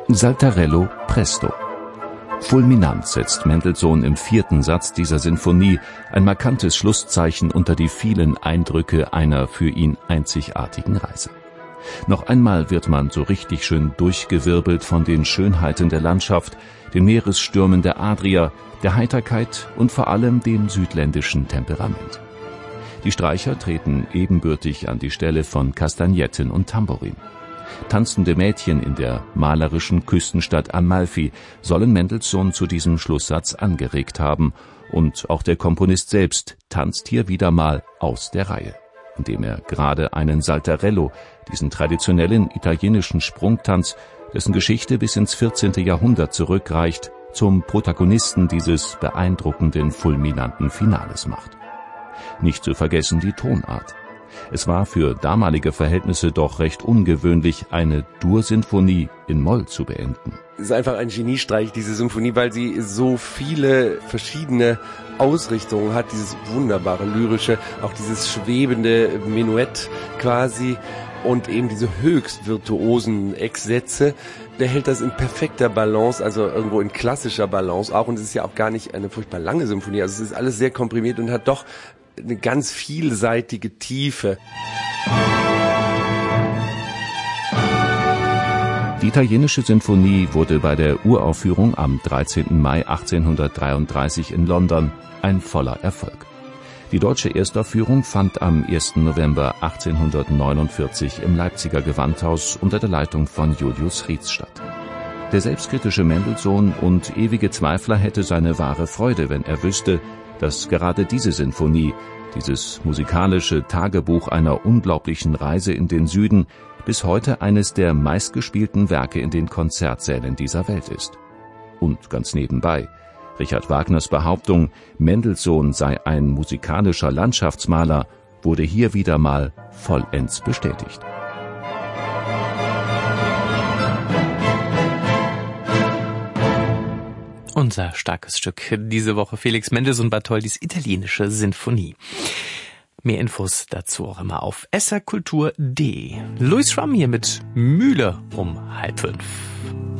Saltarello presto. Fulminant setzt Mendelssohn im 4. Satz dieser Sinfonie ein markantes Schlusszeichen unter die vielen Eindrücke einer für ihn einzigartigen Reise. Noch einmal wird man so richtig schön durchgewirbelt von den Schönheiten der Landschaft, den Meeresstürmen der Adria, der Heiterkeit und vor allem dem südländischen Temperament. Die Streicher treten ebenbürtig an die Stelle von Kastagnetten und Tambourin. Tanzende Mädchen in der malerischen Küstenstadt Amalfi sollen Mendelssohn zu diesem Schlusssatz angeregt haben, und auch der Komponist selbst tanzt hier wieder mal aus der Reihe, indem er gerade einen Saltarello, diesen traditionellen italienischen Sprungtanz, dessen Geschichte bis ins 14. Jahrhundert zurückreicht, zum Protagonisten dieses beeindruckenden, fulminanten Finales macht. Nicht zu vergessen die Tonart. Es war für damalige Verhältnisse doch recht ungewöhnlich, eine Dur-Sinfonie in Moll zu beenden. Es ist einfach ein Geniestreich, diese Symphonie, weil sie so viele verschiedene Ausrichtungen hat, dieses wunderbare lyrische, auch dieses schwebende Menuett quasi und eben diese höchst virtuosen Ecksätze. Der hält das in perfekter Balance, also irgendwo in klassischer Balance auch, und es ist ja auch gar nicht eine furchtbar lange Symphonie, also es ist alles sehr komprimiert und hat doch eine ganz vielseitige Tiefe. Die italienische Sinfonie wurde bei der Uraufführung am 13. Mai 1833 in London ein voller Erfolg. Die deutsche Erstaufführung fand am 1. November 1849 im Leipziger Gewandhaus unter der Leitung von Julius Rietz statt. Der selbstkritische Mendelssohn und ewige Zweifler hätte seine wahre Freude, wenn er wüsste, dass gerade diese Sinfonie, dieses musikalische Tagebuch einer unglaublichen Reise in den Süden, bis heute eines der meistgespielten Werke in den Konzertsälen dieser Welt ist. Und ganz nebenbei, Richard Wagners Behauptung, Mendelssohn sei ein musikalischer Landschaftsmaler, wurde hier wieder mal vollends bestätigt. Unser starkes Stück diese Woche: Felix Mendelssohn Bartholdys italienische Sinfonie. Mehr Infos dazu auch immer auf srkultur.de. Louis Schramm hier mit Mühle um 4:30.